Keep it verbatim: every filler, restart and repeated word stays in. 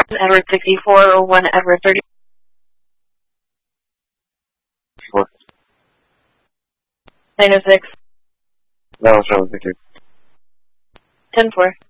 Edward sixty-four or one Edward thirty. Four. nine oh six. No, so thank you. ten four.